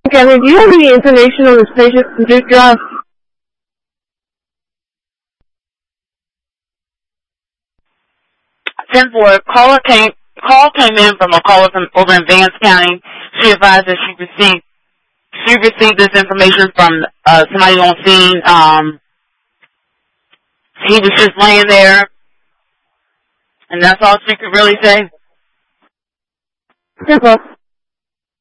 Kevin, do you have any information on this patient from Duke Drive? 10-4, call came in from a caller from over in Vance County. She advised that she received this information from somebody on scene. He was just laying there, and that's all she could really say. 10-4.